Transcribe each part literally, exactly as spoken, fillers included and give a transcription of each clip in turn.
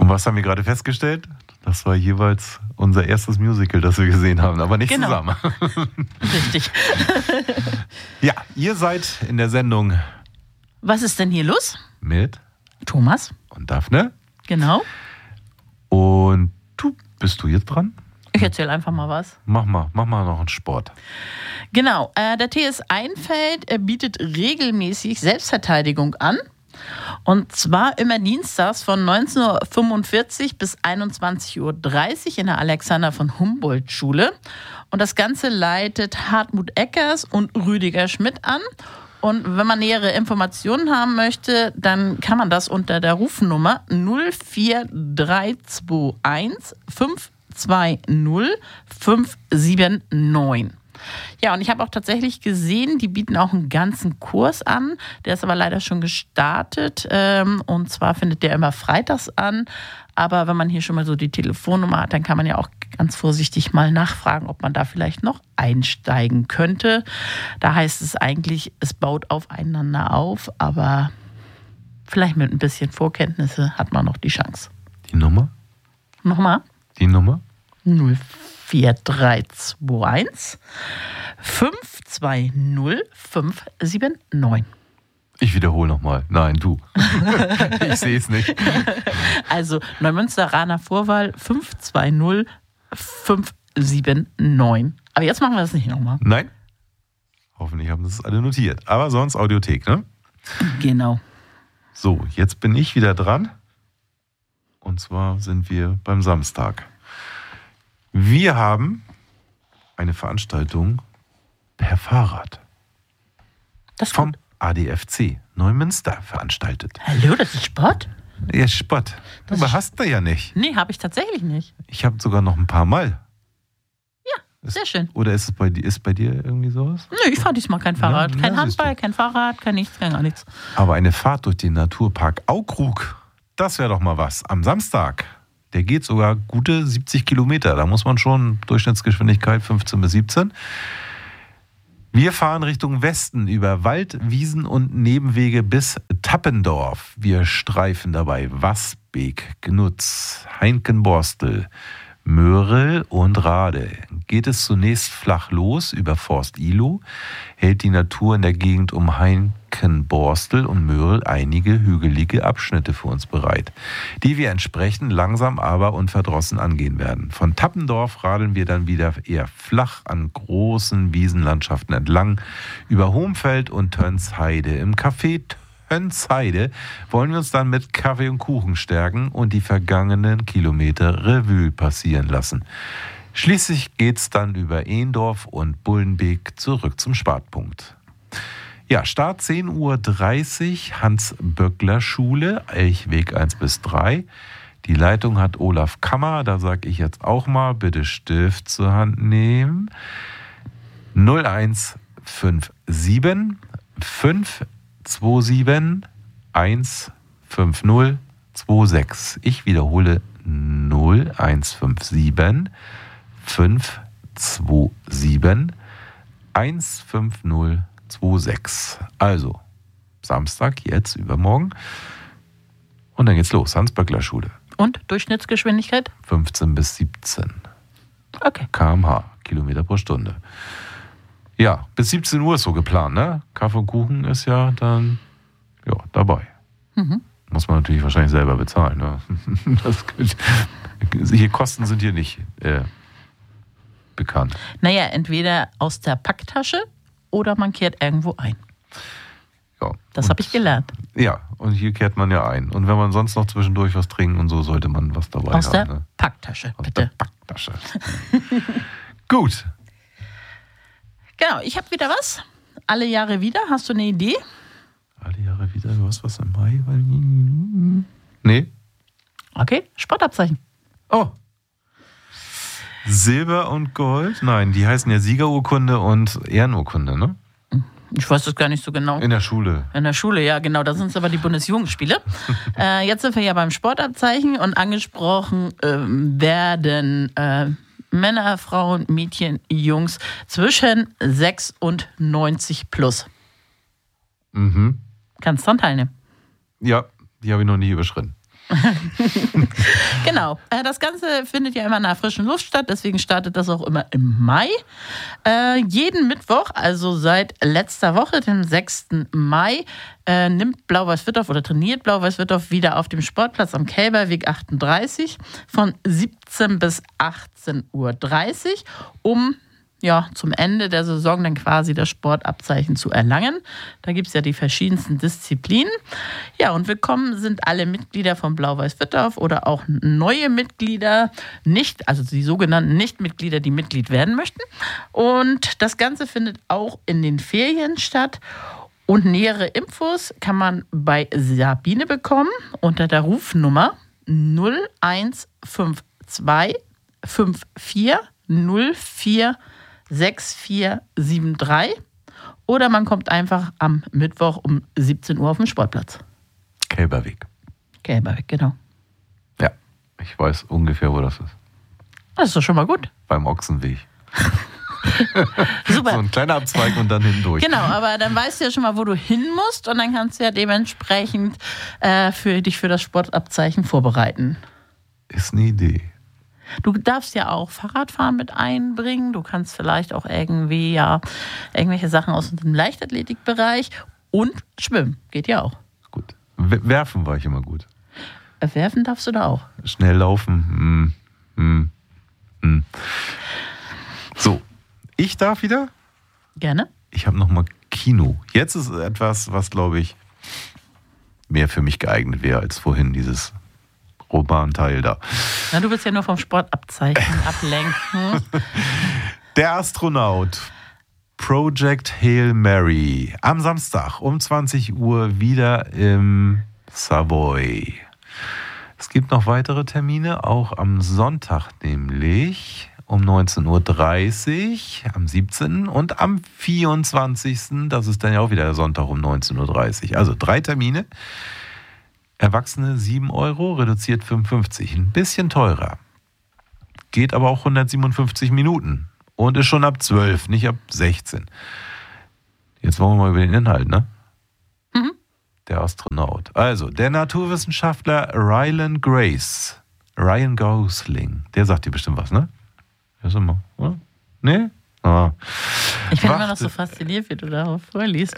Und was haben wir gerade festgestellt? Das war jeweils unser erstes Musical, das wir gesehen haben, aber nicht genau. zusammen. Richtig. Ja, ihr seid in der Sendung. Was ist denn hier los? Mit Thomas. Und Daphne. Genau. Und du, bist du jetzt dran? Ich erzähle einfach mal was. Mach mal, mach mal noch einen Sport. Genau, äh, der T S Einfeld er bietet regelmäßig Selbstverteidigung an. Und zwar immer dienstags von neunzehn Uhr fünfundvierzig bis einundzwanzig Uhr dreißig in der Alexander von Humboldt Schule. Und das Ganze leitet Hartmut Eckers und Rüdiger Schmidt an. Und wenn man nähere Informationen haben möchte, dann kann man das unter der Rufnummer null vier drei zwei eins fünf zwei null fünf sieben neun. Ja, und ich habe auch tatsächlich gesehen, die bieten auch einen ganzen Kurs an. Der ist aber leider schon gestartet. Und zwar findet der immer freitags an. Aber wenn man hier schon mal so die Telefonnummer hat, dann kann man ja auch ganz vorsichtig mal nachfragen, ob man da vielleicht noch einsteigen könnte. Da heißt es eigentlich, es baut aufeinander auf. Aber vielleicht mit ein bisschen Vorkenntnisse hat man noch die Chance. Die Nummer? Nochmal? Die Nummer? null vier drei zwei eins fünf zwei null fünf sieben neun. Ich wiederhole nochmal. Nein, du. Ich sehe es nicht. Also Neumünsteraner Vorwahl fünf zwei null fünf sieben neun. Aber jetzt machen wir das nicht nochmal. Nein? Hoffentlich haben das alle notiert. Aber sonst Audiothek, ne? Genau. So, jetzt bin ich wieder dran. Und zwar sind wir beim Samstag. Wir haben eine Veranstaltung per Fahrrad das vom gut. A D F C Neumünster veranstaltet. Hallo, das ist Sport? Ja, Sport. Das Aber ist... hast du ja nicht. Nee, habe ich tatsächlich nicht. Ich habe sogar noch ein paar Mal. Ja, sehr schön. Oder ist es bei dir, ist bei dir irgendwie sowas? Nö, ich fahre diesmal kein Fahrrad. Ja, kein ja, Handball, kein Fahrrad, kein nichts, kein gar nichts. Aber eine Fahrt durch den Naturpark Aukrug, das wäre doch mal was. Am Samstag. Der geht sogar gute siebzig Kilometer. Da muss man schon Durchschnittsgeschwindigkeit fünfzehn bis siebzehn. Wir fahren Richtung Westen über Wald, Wiesen und Nebenwege bis Tappendorf. Wir streifen dabei Wasbeek, Gnutz, Heinkenborstel, Mörel und Rade. Geht es zunächst flach los über Forst Ihlow, hält die Natur in der Gegend um Heinkenborstel und Mörel einige hügelige Abschnitte für uns bereit, die wir entsprechend langsam, aber unverdrossen angehen werden. Von Tappendorf radeln wir dann wieder eher flach an großen Wiesenlandschaften entlang über Homfeld und Tönsheide. Im Café Tönsheide wollen wir uns dann mit Kaffee und Kuchen stärken und die vergangenen Kilometer Revue passieren lassen. Schließlich geht's dann über Ehendorf und Bullenbeek zurück zum Startpunkt. Ja, Start zehn Uhr dreißig, Hans-Böckler-Schule, Elchweg eins bis drei. Die Leitung hat Olaf Kammer, da sage ich jetzt auch mal, bitte Stift zur Hand nehmen. null eins fünf sieben fünf zwei sieben eins fünf null zwei sechs. Ich wiederhole null eins fünf sieben fünf zwei sieben eins fünf null zwei sechs. Also Samstag, jetzt, übermorgen. Und dann geht's los, Hans-Böckler-Schule. Und Durchschnittsgeschwindigkeit? fünfzehn bis siebzehn. Okay. Kilometer pro Stunde, Kilometer pro Stunde. Ja, bis siebzehn Uhr ist so geplant, ne? Kaffee und Kuchen ist ja dann ja, dabei. Mhm. Muss man natürlich wahrscheinlich selber bezahlen. Ne? Das, hier Kosten sind hier nicht äh, bekannt. Naja, entweder aus der Packtasche oder man kehrt irgendwo ein. Ja, das habe ich gelernt. Ja, und hier kehrt man ja ein. Und wenn man sonst noch zwischendurch was trinken und so, sollte man was dabei aus haben. Der ne? Packtasche, aus bitte. der Packtasche. Gut. Genau, ich habe wieder was. Alle Jahre wieder. Hast du eine Idee? Alle Jahre wieder. Du hast was im Mai? Nee. Okay, Sportabzeichen. Oh. Silber und Gold? Nein, die heißen ja Siegerurkunde und Ehrenurkunde, ne? Ich weiß das gar nicht so genau. In der Schule. In der Schule, ja, genau. Da sind es aber die Bundesjugendspiele. äh, jetzt sind wir ja beim Sportabzeichen und angesprochen äh, werden äh, Männer, Frauen, Mädchen, Jungs zwischen sechsundneunzig plus. Mhm. Kannst dran teilnehmen. Ja, die habe ich noch nie überschritten. Genau. Das Ganze findet ja immer in der frischen Luft statt, deswegen startet das auch immer im Mai. Äh, jeden Mittwoch, also seit letzter Woche, dem sechsten Mai, äh, nimmt Blau-Weiß-Wittorf oder trainiert Blau-Weiß-Wittorf wieder auf dem Sportplatz am Kälberweg achtunddreißig von siebzehn bis achtzehn Uhr dreißig, um ja, zum Ende der Saison dann quasi das Sportabzeichen zu erlangen. Da gibt es ja die verschiedensten Disziplinen. Ja, und willkommen sind alle Mitglieder von Blau-Weiß-Wittorf oder auch neue Mitglieder, nicht, also die sogenannten Nichtmitglieder, die Mitglied werden möchten. Und das Ganze findet auch in den Ferien statt. Und nähere Infos kann man bei Sabine bekommen unter der Rufnummer null eins fünf zwei fünf vier null vier sechs vier sieben drei oder man kommt einfach am Mittwoch um siebzehn Uhr auf den Sportplatz. Kälberweg. Kälberweg, genau. Ja, ich weiß ungefähr, wo das ist. Das ist doch schon mal gut. Beim Ochsenweg. Super. So ein kleiner Abzweig und dann hindurch. Genau, aber dann weißt du ja schon mal, wo du hin musst und dann kannst du ja dementsprechend äh, für dich für das Sportabzeichen vorbereiten. Ist eine Idee. Du darfst ja auch Fahrradfahren mit einbringen. Du kannst vielleicht auch irgendwie ja irgendwelche Sachen aus dem Leichtathletikbereich und schwimmen. Geht ja auch. Gut. Werfen war ich immer gut. Werfen darfst du da auch. Schnell laufen. Hm. Hm. Hm. So, ich darf wieder? Gerne. Ich habe nochmal Kino. Jetzt ist etwas, was, glaube ich, mehr für mich geeignet wäre als vorhin dieses Roman-Teil da. Na, du willst ja nur vom Sportabzeichen ablenken. Der Astronaut. Project Hail Mary. Am Samstag um zwanzig Uhr wieder im Savoy. Es gibt noch weitere Termine, auch am Sonntag nämlich um neunzehn Uhr dreißig, am siebzehnten und am vierundzwanzigsten Das ist dann ja auch wieder der Sonntag um neunzehn Uhr dreißig. Also drei Termine. Erwachsene sieben Euro, reduziert fünfundfünfzig. Ein bisschen teurer. Geht aber auch hundertsiebenundfünfzig Minuten. Und ist schon ab zwölf, nicht ab sechzehn. Jetzt wollen wir mal über den Inhalt, ne? Mhm. Der Astronaut. Also, der Naturwissenschaftler Ryan Grace. Ryan Gosling. Der sagt dir bestimmt was, ne? Hörst du mal, oder? Nee? Ah. Ich bin immer noch so fasziniert, wie du darauf vorliest.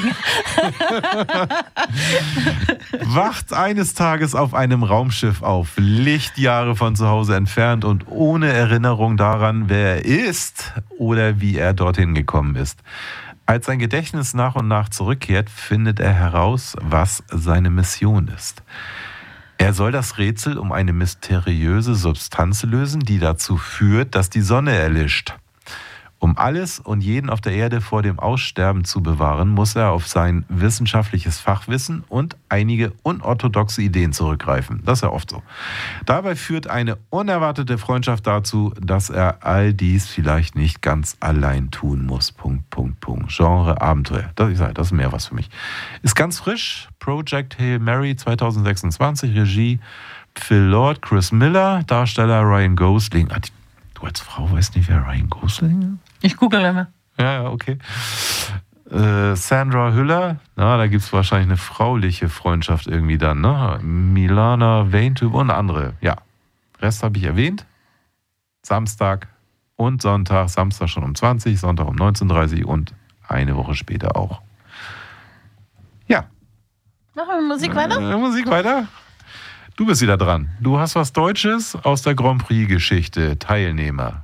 Wacht eines Tages auf einem Raumschiff auf, Lichtjahre von zu Hause entfernt und ohne Erinnerung daran, wer er ist oder wie er dorthin gekommen ist. Als sein Gedächtnis nach und nach zurückkehrt, findet er heraus, was seine Mission ist. Er soll das Rätsel um eine mysteriöse Substanz lösen, die dazu führt, dass die Sonne erlischt. Um alles und jeden auf der Erde vor dem Aussterben zu bewahren, muss er auf sein wissenschaftliches Fachwissen und einige unorthodoxe Ideen zurückgreifen. Das ist ja oft so. Dabei führt eine unerwartete Freundschaft dazu, dass er all dies vielleicht nicht ganz allein tun muss. Punkt, Punkt, Punkt. Genre Abenteuer. Das, ich sage, das ist mehr was für mich. Ist ganz frisch. Project Hail Mary zweitausendsechsundzwanzig. Regie Phil Lord, Chris Miller. Darsteller Ryan Gosling. Ah, die, du als Frau weißt nicht, wer Ryan Gosling ist? Ich google immer. Ja, ja, okay. Äh, Sandra Hüller, na, da gibt es wahrscheinlich eine frauliche Freundschaft irgendwie dann, ne? Milana Vaintyp und andere. Ja, Rest habe ich erwähnt. Samstag und Sonntag. Samstag schon um zwanzig, Sonntag um neunzehn Uhr dreißig und eine Woche später auch. Ja. Machen wir Musik weiter? Äh, Musik weiter. Du bist wieder dran. Du hast was Deutsches aus der Grand Prix-Geschichte. Teilnehmer.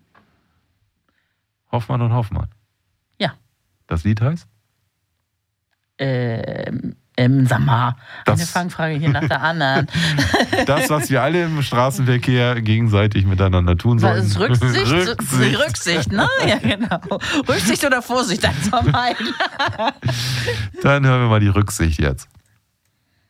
Hoffmann und Hoffmann. Ja. Das Lied heißt? Ähm, ähm sag mal, das, eine Fangfrage hier nach der anderen. Das, was wir alle im Straßenverkehr gegenseitig miteinander tun sollen. Das ist Rücksicht, Rücksicht. Rücksicht, ne? Ja, genau. Rücksicht oder Vorsicht, eins von beiden. Dann hören wir mal die Rücksicht jetzt.